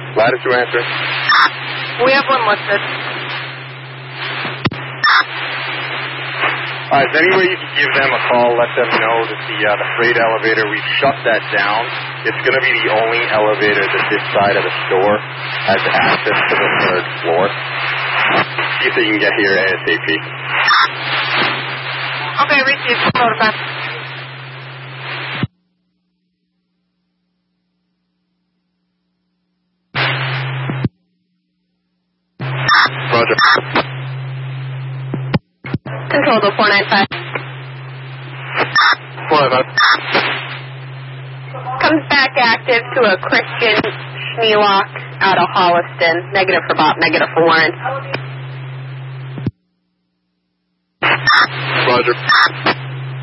Latitude answer. We have one listed. Is there any way you can give them a call, let them know that the freight elevator, we've shut that down. It's going to be the only elevator that this side of the store has access to the third floor. See if they can get here ASAP. Okay, received. Hold back. Roger. Control to 495. 495. Comes back active to a Christian Schneelock out of Holliston. Negative for Bob, negative for Warren. Roger.